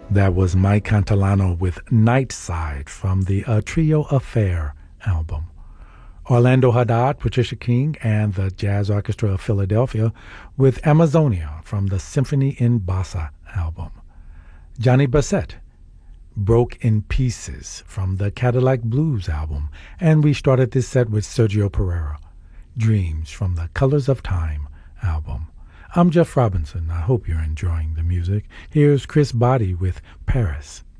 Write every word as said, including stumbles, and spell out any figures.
That was Mike Cantillano with Nightside from the A Trio Affair album. Orlando Haddad, Patricia King, and the Jazz Orchestra of Philadelphia with Amazonia from the Symphony in Bossa album. Johnny Bassett, Broke in Pieces from the Cadillac Blues album. And we started this set with Sergio Pereira, Dreams from the Colors of Time album. I'm Jeff Robinson. I hope you're enjoying the music. Here's Chris Botti with Paris.